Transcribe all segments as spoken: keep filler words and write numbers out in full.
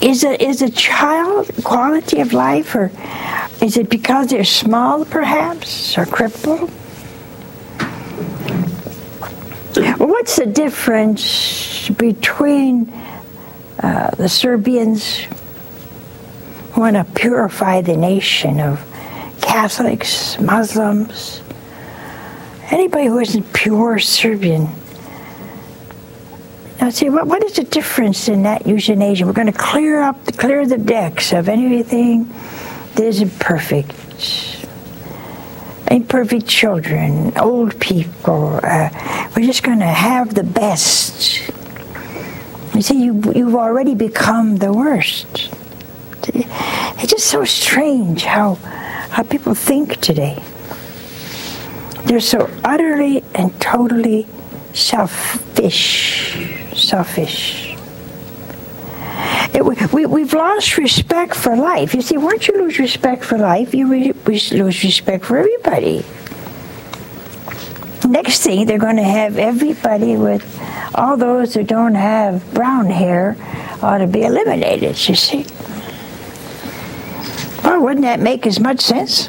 Is a, is a child quality of life, or is it because they're small, perhaps, or crippled? Well, what's the difference between uh, the Serbians who want to purify the nation of Catholics, Muslims, anybody who isn't pure Serbian? Now, see, what, what is the difference in that euthanasia? We're going to clear up, clear the decks of anything that isn't perfect. Imperfect children, old people. Uh, we're just going to have the best. You see, you, you've already become the worst. It's just so strange how, how people think today. They're so utterly and totally selfish. Selfish. It, we, we've lost respect for life. You see, once you lose respect for life, you re, lose respect for everybody. Next thing, they're going to have everybody with, all those who don't have brown hair ought to be eliminated, you see. Well, wouldn't that make as much sense?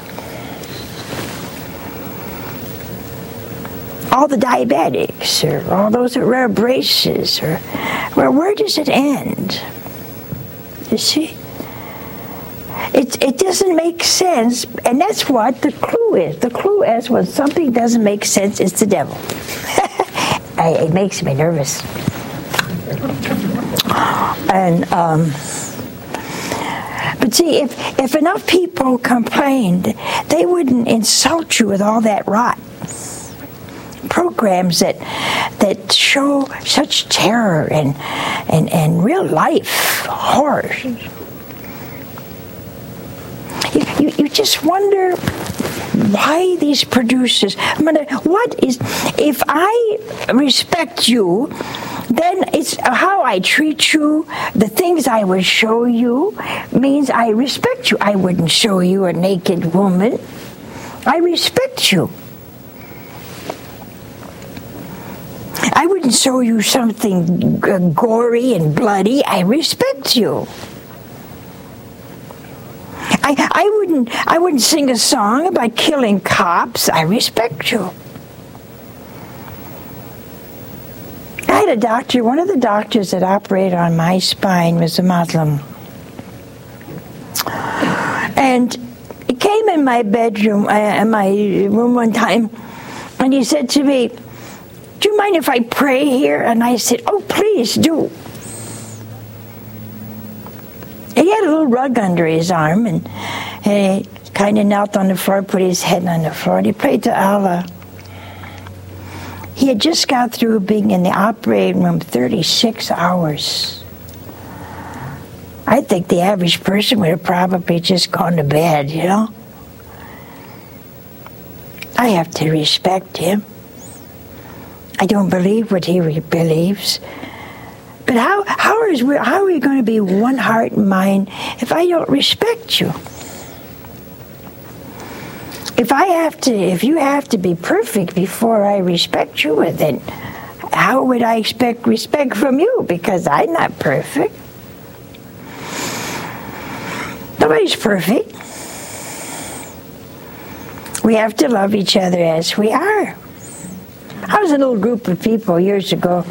All the diabetics, or all those that wear braces, or well, where does it end? You see? It, it doesn't make sense, and that's what the clue is. The clue is when something doesn't make sense, it's the devil. I, it makes me nervous. And, um, but see, if, if enough people complained, they wouldn't insult you with all that rot. Programs that that show such terror and and, and real life horror. You, you, you just wonder why these producers. I mean, what is, if I respect you, then it's how I treat you, the things I would show you means I respect you. I wouldn't show you a naked woman. I respect you. I wouldn't show you something uh, gory and bloody. I respect you. I, I wouldn't I wouldn't sing a song about killing cops. I respect you. I had a doctor, one of the doctors that operated on my spine was a Muslim. And he came in my bedroom, uh, in my room one time, and he said to me, "Do you mind if I pray here?" And I said, "Oh, please do." He had a little rug under his arm, and, and he kind of knelt on the floor, put his head on the floor, and he prayed to Allah. He had just got through being in the operating room thirty-six hours. I think the average person would have probably just gone to bed, you know. I have to respect him. I don't believe what he believes. But how how is we, how are we going to be one heart and mind if I don't respect you? If I have to, if you have to be perfect before I respect you, then how would I expect respect from you? Because I'm not perfect. Nobody's perfect. We have to love each other as we are. I was in a little group of people years ago,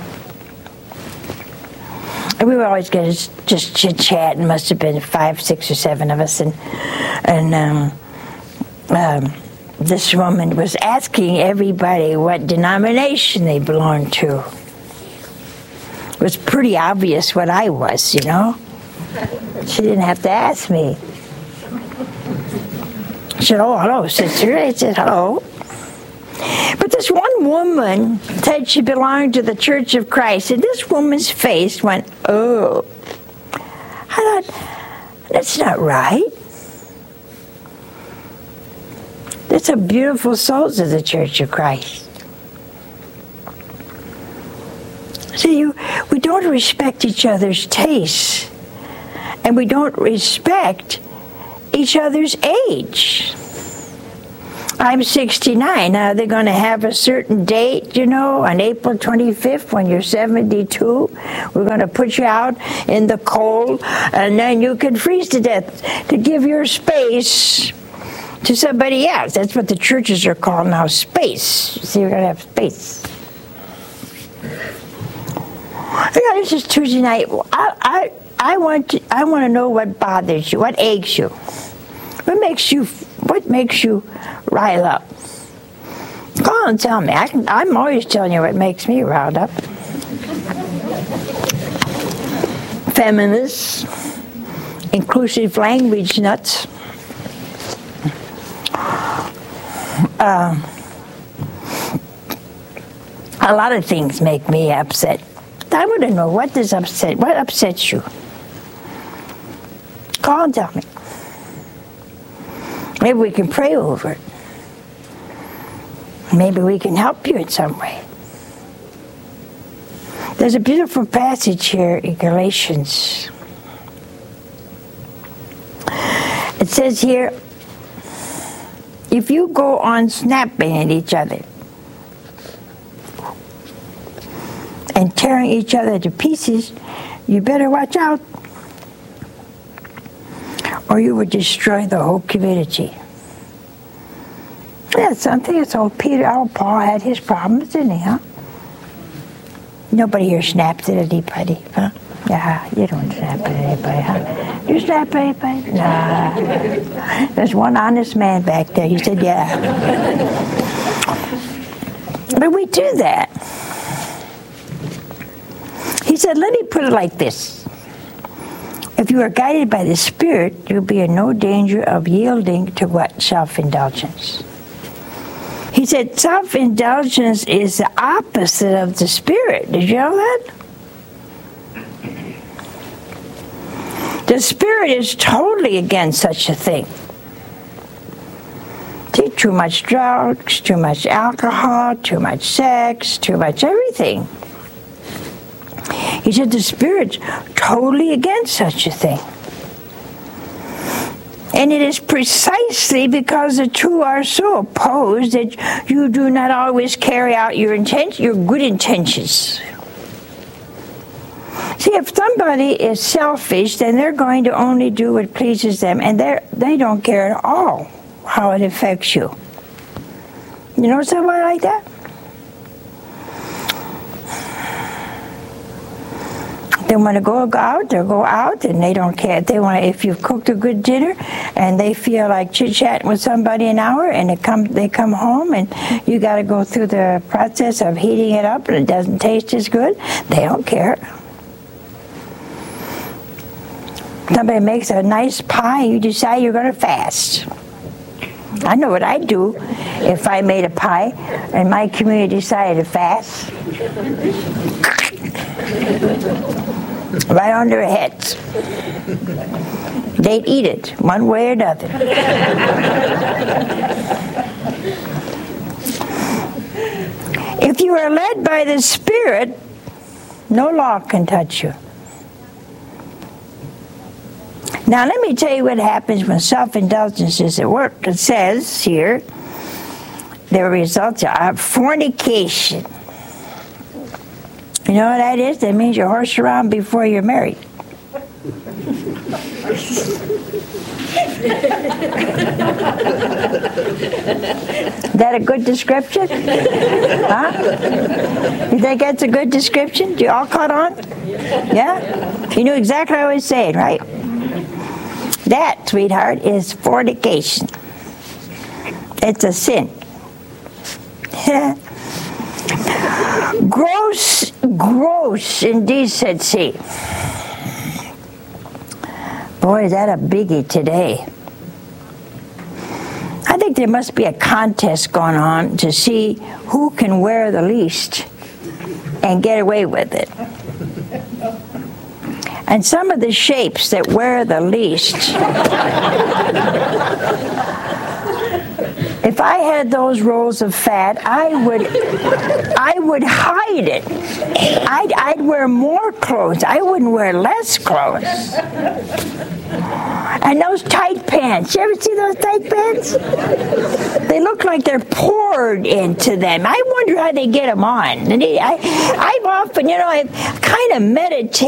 and we were always going to just chit-chat, and must have been five, six, or seven of us, and and um, um, this woman was asking everybody what denomination they belonged to. It was pretty obvious what I was, you know. She didn't have to ask me. She said, "Oh, hello, sister." I said, "Hello." But this one woman said she belonged to the Church of Christ, and this woman's face went, "Oh." I thought, that's not right. That's a beautiful souls of the Church of Christ. See, you, we don't respect each other's tastes, and we don't respect each other's age. I'm sixty-nine. Now they're going to have a certain date, you know, on April twenty-fifth when you're seventy-two. We're going to put you out in the cold, and then you can freeze to death to give your space to somebody else. That's what the churches are called now, space. See, we're going to have space. Yeah, this is Tuesday night. I, I, I want to, I want to know what bothers you, what aches you, what makes you, what makes you rile up. Call and tell me. I can, I'm always telling you what makes me riled up. Feminists, inclusive language nuts. Uh, a lot of things make me upset. I want to know what does upset. What upsets you? Call and tell me. Maybe we can pray over it. Maybe we can help you in some way. There's a beautiful passage here in Galatians. It says here, if you go on snapping at each other and tearing each other to pieces, you better watch out, or you would destroy the whole community. That's something. It's old Peter, old Paul had his problems, didn't he, huh? Nobody here snaps at anybody, huh? Yeah, you don't snap at anybody, huh? You snap at anybody? Nah. There's one honest man back there. He said, yeah. But we do that. He said, let me put it like this. If you are guided by the Spirit, you'll be in no danger of yielding to what? Self-indulgence. He said self-indulgence is the opposite of the Spirit. Did you know that? The Spirit is totally against such a thing. See, too much drugs, too much alcohol, too much sex, too much everything. He said the Spirit's totally against such a thing. And it is precisely because the two are so opposed that you do not always carry out your intent, your good intentions. See, if somebody is selfish, then they're going to only do what pleases them, and they they don't care at all how it affects you. You know somebody like that? They want to go out, they'll go out, and they don't care. They want to, if you've cooked a good dinner, and they feel like chit-chatting with somebody an hour, and it come, they come home, and you got to go through the process of heating it up, and it doesn't taste as good, they don't care. Somebody makes a nice pie, you decide you're going to fast. I know what I'd do if I made a pie, and my community decided to fast. Right on their heads. They'd eat it, one way or another. If you are led by the Spirit, no law can touch you. Now let me tell you what happens when self-indulgence is at work. It says here, the results are fornication. You know what that is? That means you horse around before you're married. Is that a good description? Huh? You think that's a good description? You all caught on? Yeah? You knew exactly what I was saying, right? That, sweetheart, is fornication. It's a sin. Gross, gross indecency. Boy, is that a biggie today. I think there must be a contest going on to see who can wear the least and get away with it. And some of the shapes that wear the least, if I had those rolls of fat, I would, I would hide it. I'd, I'd wear more clothes. I wouldn't wear less clothes. And those tight pants. You ever see those tight pants? They look like they're poured into them. I wonder how they get them on. And I, I've often, you know, I've kind of meditated.